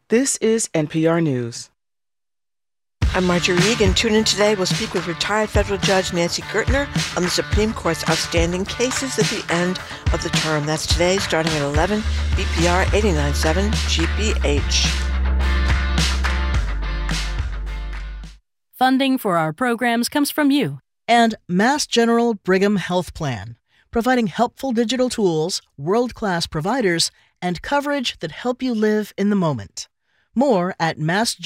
This is NPR News. I'm Marjorie Egan. Tune in today. We'll speak with retired federal judge Nancy Gertner on the Supreme Court's outstanding cases at the end of the term. That's today, starting at 11, BPR 89.7 GBH. Funding for our programs comes from you. And Mass General Brigham Health Plan, providing helpful digital tools, world-class providers, and coverage that help you live in the moment. More at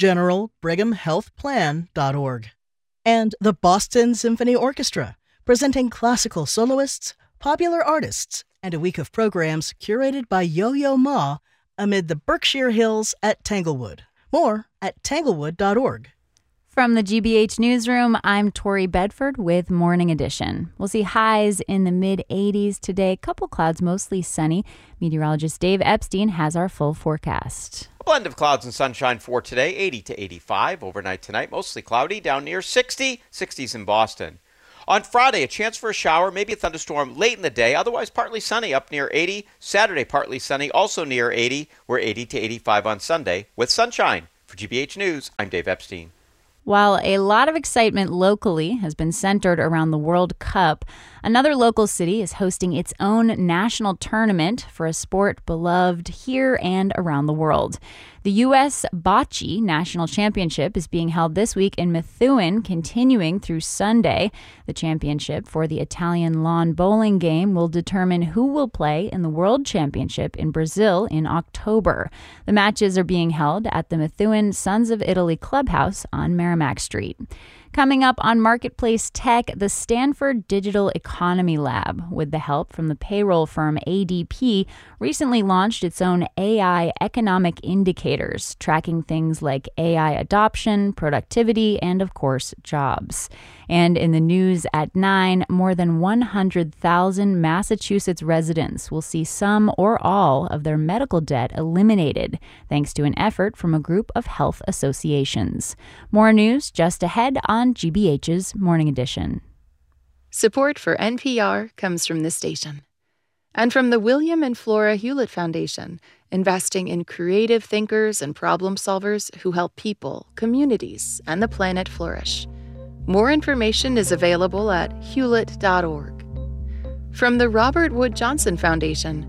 massgeneralbrighamhealthplan.org. And the Boston Symphony Orchestra, presenting classical soloists, popular artists, and a week of programs curated by Yo-Yo Ma amid the Berkshire Hills at Tanglewood. More at tanglewood.org. From the GBH Newsroom, I'm Tori Bedford with Morning Edition. We'll see highs in the mid-80s today. Couple clouds, mostly sunny. Meteorologist Dave Epstein has our full forecast. A blend of clouds and sunshine for today, 80 to 85. Overnight tonight, mostly cloudy, down near 60. 60s in Boston. On Friday, a chance for a shower, maybe a thunderstorm late in the day. Otherwise, partly sunny, up near 80. Saturday, partly sunny, also near 80. We're 80 to 85 on Sunday with sunshine. For GBH News, I'm Dave Epstein. While a lot of excitement locally has been centered around the World Cup, another local city is hosting its own national tournament for a sport beloved here and around the world. The U.S. Bocce National Championship is being held this week in Methuen, continuing through Sunday. The championship for the Italian lawn bowling game will determine who will play in the World Championship in Brazil in October. The matches are being held at the Methuen Sons of Italy Clubhouse on Merrimack Street. Coming up on Marketplace Tech, the Stanford Digital Economy Lab, with the help from the payroll firm ADP, recently launched its own AI economic indicators, tracking things like AI adoption, productivity, and, of course, jobs. And in the news at 9, more than 100,000 Massachusetts residents will see some or all of their medical debt eliminated, thanks to an effort from a group of health associations. More news just ahead on GBH's Morning Edition. Support for NPR comes from this station. And from the William and Flora Hewlett Foundation, investing in creative thinkers and problem solvers who help people, communities, and the planet flourish. More information is available at hewlett.org. From the Robert Wood Johnson Foundation,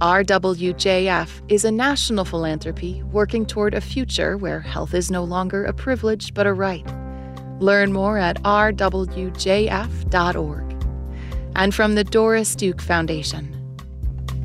RWJF is a national philanthropy working toward a future where health is no longer a privilege but a right. Learn more at rwjf.org. And from the Doris Duke Foundation,